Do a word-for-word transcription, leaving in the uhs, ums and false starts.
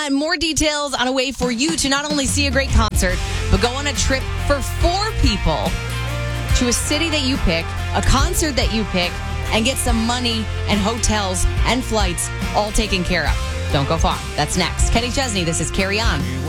got more details on a way for you to not only see a great concert, but go on a trip for four people to a city that you pick, a concert that you pick, and get some money and hotels and flights all taken care of. Don't go far. That's next. Kenny Chesney, this is Carry On.